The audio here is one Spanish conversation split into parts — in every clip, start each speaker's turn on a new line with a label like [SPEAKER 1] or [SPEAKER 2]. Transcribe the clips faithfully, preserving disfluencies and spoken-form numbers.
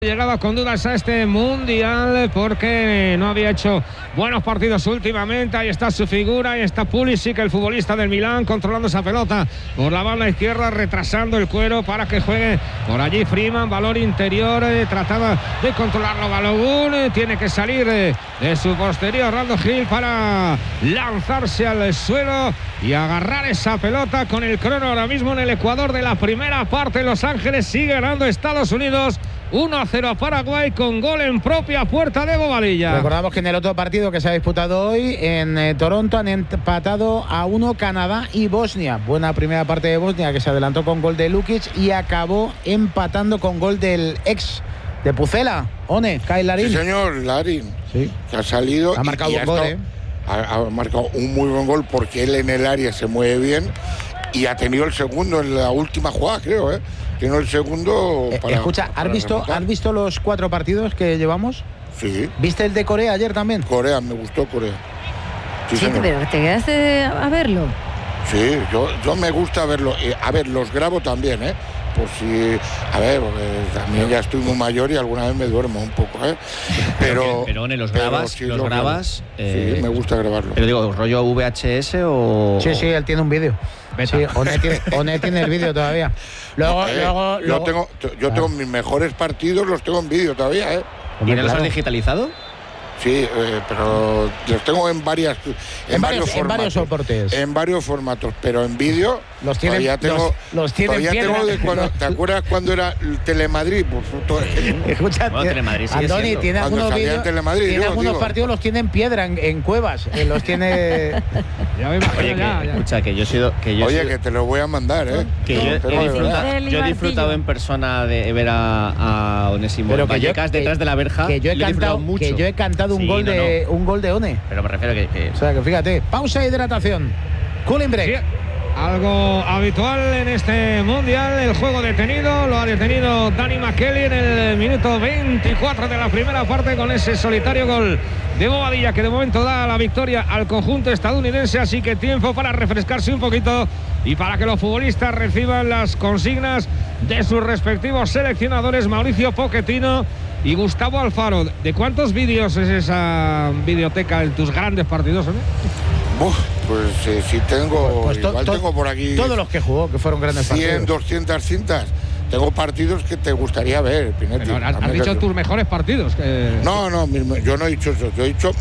[SPEAKER 1] Llegaba con dudas a este mundial porque no había hecho buenos partidos últimamente. Ahí está su figura, ahí está Pulisic, el futbolista del Milán, controlando esa pelota por la banda izquierda, retrasando el cuero para que juegue por allí Freeman, valor interior, eh, trataba de controlarlo Balogun, eh, tiene que salir eh, de su posterior Rando Gil para lanzarse al suelo y agarrar esa pelota con el crono ahora mismo en el Ecuador de la primera parte. Los Ángeles sigue ganando Estados Unidos uno a cero a Paraguay con gol en propia puerta de Bobadilla.
[SPEAKER 2] Recordamos que en el otro partido que se ha disputado hoy en eh, Toronto han empatado a uno Canadá y Bosnia. Buena primera parte de Bosnia, que se adelantó con gol de Lukic y acabó empatando con gol del ex de Pucela, One, Kyle Larin.
[SPEAKER 3] Sí, señor, Larin. Sí. Que ha salido.
[SPEAKER 2] Ha marcado un gol, ¿eh?
[SPEAKER 3] Ha, ha marcado un muy buen gol porque él en el área se mueve bien y ha tenido el segundo en la última jugada, creo, ¿eh? Tiene el segundo para,
[SPEAKER 2] eh, Escucha, ¿has
[SPEAKER 3] para
[SPEAKER 2] visto, ¿has visto los cuatro partidos que llevamos?
[SPEAKER 3] Sí.
[SPEAKER 2] ¿Viste el de Corea ayer también?
[SPEAKER 3] Corea, me gustó Corea.
[SPEAKER 4] Sí, sí, pero ¿te quedaste a verlo?
[SPEAKER 3] Sí, yo, yo me gusta verlo. Eh, a ver, los grabo también, ¿eh? Por si... A ver, eh, también ya estoy muy mayor y alguna vez me duermo un poco, ¿eh? Pero...
[SPEAKER 5] Pero, pero los grabas,
[SPEAKER 3] sí,
[SPEAKER 5] los
[SPEAKER 3] lo
[SPEAKER 5] grabas...
[SPEAKER 3] Eh, sí, me gusta grabarlo.
[SPEAKER 5] Pero digo, ¿rollo V H S o...?
[SPEAKER 2] Sí, sí, él tiene un vídeo. Sí, One tiene, One tiene el vídeo todavía. Luego,
[SPEAKER 3] eh,
[SPEAKER 2] luego,
[SPEAKER 3] yo
[SPEAKER 2] luego...
[SPEAKER 3] tengo, yo tengo ah. mis mejores partidos, los tengo en vídeo todavía, ¿eh?
[SPEAKER 5] ¿Y no los has digitalizado?
[SPEAKER 3] Sí, eh, pero los tengo en varias
[SPEAKER 2] en, en varios, varios en varios soportes,
[SPEAKER 3] en varios formatos, pero en vídeo
[SPEAKER 2] los tienen,
[SPEAKER 3] todavía tengo,
[SPEAKER 2] los, los tienen
[SPEAKER 3] tengo de cuando, ¿te acuerdas cuando era Telemadrid? Pues, todo,
[SPEAKER 2] escucha, bueno,
[SPEAKER 5] Telemadrid sigue
[SPEAKER 2] Andoni
[SPEAKER 5] siendo.
[SPEAKER 2] tiene
[SPEAKER 3] Cuando
[SPEAKER 2] algunos vídeos,
[SPEAKER 3] Telemadrid,
[SPEAKER 2] tiene
[SPEAKER 3] digo,
[SPEAKER 2] algunos
[SPEAKER 3] digo.
[SPEAKER 2] partidos los tiene en piedra en, en cuevas, eh, los tiene.
[SPEAKER 5] Ya me imagino, Oye, ya, que, ya. Escucha, que yo he sido, que yo
[SPEAKER 3] Oye,
[SPEAKER 5] he sido,
[SPEAKER 3] que te lo voy a mandar, ¿eh?
[SPEAKER 5] Que no, yo, he disfrutado, yo he disfrutado en persona de ver a, a Onésimo pero Vallecas yo, detrás de la verja.
[SPEAKER 2] Que yo he cantado, mucho. Que yo he cantado un
[SPEAKER 5] sí,
[SPEAKER 2] gol
[SPEAKER 5] no,
[SPEAKER 2] de
[SPEAKER 5] no.
[SPEAKER 2] un gol de One.
[SPEAKER 5] Pero me refiero que, que...
[SPEAKER 2] O sea, que fíjate, pausa e hidratación. Cooling break.
[SPEAKER 1] Sí, algo habitual en este mundial, el juego detenido, lo ha detenido Danny McKelly en el minuto veinticuatro de la primera parte con ese solitario gol de Bobadilla que de momento da la victoria al conjunto estadounidense, así que tiempo para refrescarse un poquito y para que los futbolistas reciban las consignas de sus respectivos seleccionadores, Mauricio Pochettino y Gustavo Alfaro. ¿De cuántos vídeos es esa videoteca en tus grandes partidos, ¿no?
[SPEAKER 3] Uf, pues eh, sí tengo,
[SPEAKER 2] pues to,
[SPEAKER 3] igual
[SPEAKER 2] to,
[SPEAKER 3] tengo por aquí
[SPEAKER 2] todos los que jugó, que fueron grandes
[SPEAKER 3] cien,
[SPEAKER 2] partidos.
[SPEAKER 3] doscientas cintas. Tengo partidos que te gustaría ver, Pinetti.
[SPEAKER 1] Pero has, has dicho tus mejores partidos. Que...
[SPEAKER 3] No, no, yo no he dicho eso. Yo he dicho,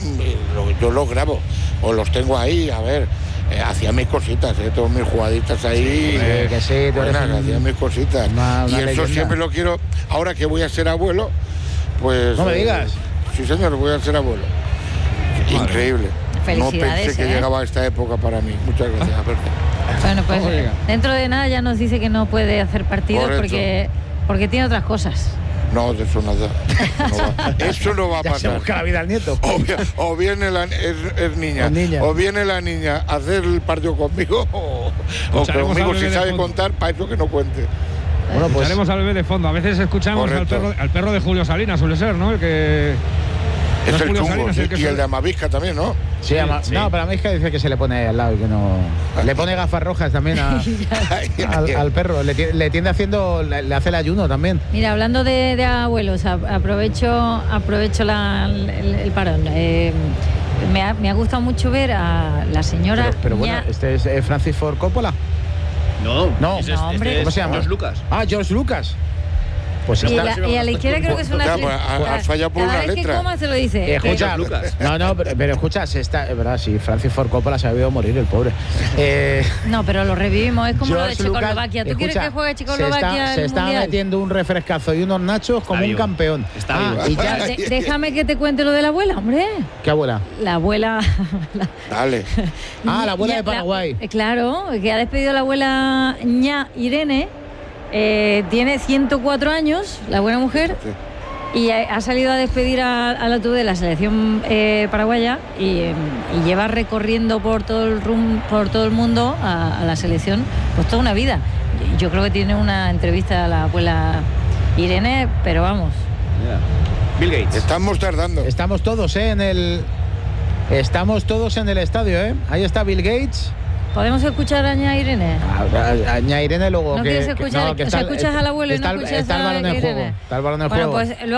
[SPEAKER 3] yo los grabo o los tengo ahí, a ver. Eh, hacía mis cositas, eh, todas mis jugaditas ahí. Sí,
[SPEAKER 2] eh, que sí,
[SPEAKER 3] bueno, un... hacía mis cositas. Una, una y eso leyenda. Siempre lo quiero. Ahora que voy a ser abuelo, pues.
[SPEAKER 2] No me digas.
[SPEAKER 3] Eh, sí, señor, voy a ser abuelo. Madre. Increíble.
[SPEAKER 4] Felicidades,
[SPEAKER 3] no pensé que
[SPEAKER 4] ¿eh?
[SPEAKER 3] llegaba a esta época para mí. Muchas gracias.
[SPEAKER 4] Bueno, pues dentro de nada ya nos dice que no puede hacer partidos porque, porque tiene otras cosas.
[SPEAKER 3] No, de eso nada. No va. Eso no va a
[SPEAKER 2] pasar.
[SPEAKER 3] Ya
[SPEAKER 2] se busca la vida al nieto.
[SPEAKER 3] O, o viene la es, es niña, niña, o viene la niña a hacer el partido conmigo, o, o conmigo si sabe contar, para eso que no cuente.
[SPEAKER 1] Bueno, pues escucharemos al bebé de fondo. A veces escuchamos al perro, al perro de Julio Salinas, suele ser, ¿no? El que...
[SPEAKER 3] Es el chungo, Salinas, sí, el que y el de Amavisca también, ¿no?
[SPEAKER 2] Sí, ama, sí. No, pero Amavisca dice que se le pone al lado y que no... Le pone gafas rojas también a, al, al perro. Le, le tiende haciendo... Le, le hace el ayuno también.
[SPEAKER 4] Mira, hablando de, de abuelos, aprovecho aprovecho la, el, el parón. Eh, me, ha, me ha gustado mucho ver a la señora...
[SPEAKER 2] Pero, pero bueno, ¿este es eh, Francis Ford Coppola?
[SPEAKER 5] No,
[SPEAKER 2] no,
[SPEAKER 5] es, no
[SPEAKER 2] hombre.
[SPEAKER 5] Este
[SPEAKER 2] ¿Cómo se llama?
[SPEAKER 5] George Lucas.
[SPEAKER 2] Ah, George Lucas. Pues
[SPEAKER 4] y, la, y a la izquierda creo que es una...
[SPEAKER 3] Claro, pues, has fallado por
[SPEAKER 4] Cada
[SPEAKER 3] una
[SPEAKER 4] vez
[SPEAKER 3] letra.
[SPEAKER 4] Que coma se lo dice.
[SPEAKER 2] Eh, escucha, Lucas. No, no, pero, pero escucha, se está, es verdad, si Francis Ford Coppola se ha debido morir, el pobre.
[SPEAKER 4] Eh, no, pero lo revivimos, es como
[SPEAKER 2] George
[SPEAKER 4] lo de Checoslovaquia. ¿Tú
[SPEAKER 2] Lucas,
[SPEAKER 4] quieres
[SPEAKER 2] escucha,
[SPEAKER 4] que juegue Checoslovaquia?
[SPEAKER 2] Se está, se está metiendo un refrescazo y unos nachos como
[SPEAKER 5] vivo.
[SPEAKER 2] un campeón.
[SPEAKER 5] Está
[SPEAKER 2] ah,
[SPEAKER 5] vivo.
[SPEAKER 2] Y ya,
[SPEAKER 4] de, déjame que te cuente lo de la abuela, hombre.
[SPEAKER 2] ¿Qué abuela?
[SPEAKER 4] La abuela... La,
[SPEAKER 3] Dale.
[SPEAKER 2] Ah, la abuela
[SPEAKER 4] ña,
[SPEAKER 2] de Paraguay.
[SPEAKER 4] La, claro, que ha despedido a la abuela ña Irene. Eh, tiene ciento cuatro años, la buena mujer. Sí. Y ha salido a despedir a, a la tuve de la selección eh, paraguaya y, eh, y lleva recorriendo por todo el rum, por todo el mundo a, a la selección pues toda una vida. Yo creo que tiene una entrevista a la abuela Irene, pero vamos.
[SPEAKER 5] Yeah. Bill Gates.
[SPEAKER 3] Estamos tardando.
[SPEAKER 2] Estamos todos eh, en el estamos todos en el estadio, ¿eh? Ahí está Bill Gates.
[SPEAKER 4] ¿Podemos escuchar a ña Irene?
[SPEAKER 2] A, a, a ña Irene luego
[SPEAKER 4] ¿No
[SPEAKER 2] que,
[SPEAKER 4] quieres escuchar?
[SPEAKER 2] Que, no, que
[SPEAKER 4] o sea, escuchas al abuelo y no
[SPEAKER 2] está,
[SPEAKER 4] escuchas
[SPEAKER 2] está el balón en juego. Está el balón en
[SPEAKER 4] bueno,
[SPEAKER 2] juego.
[SPEAKER 4] Pues,